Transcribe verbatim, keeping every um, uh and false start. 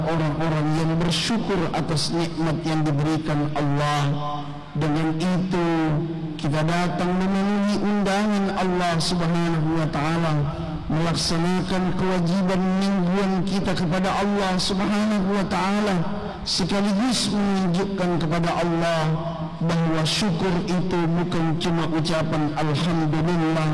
orang-orang yang bersyukur atas nikmat yang diberikan Allah. Dengan itu kita datang memenuhi undangan Allah Subhanahu wa taala, melaksanakan kewajiban mingguan kita kepada Allah Subhanahu wa taala, sekaligus menunjukkan kepada Allah bahwa syukur itu bukan cuma ucapan alhamdulillah,